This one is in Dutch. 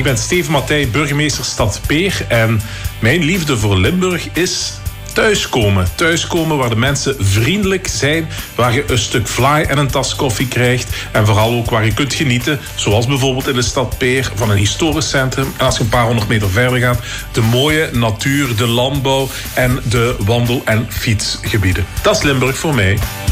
Ik ben Steven Mattei, burgemeester Stad Peer. En mijn liefde voor Limburg is thuiskomen. Thuiskomen waar de mensen vriendelijk zijn, waar je een stuk vlaai en een tas koffie krijgt en vooral ook waar je kunt genieten, zoals bijvoorbeeld in de stad Peer, van een historisch centrum. En als je een paar 100 meter verder gaat, de mooie natuur, de landbouw en de wandel- en fietsgebieden. Dat is Limburg voor mij.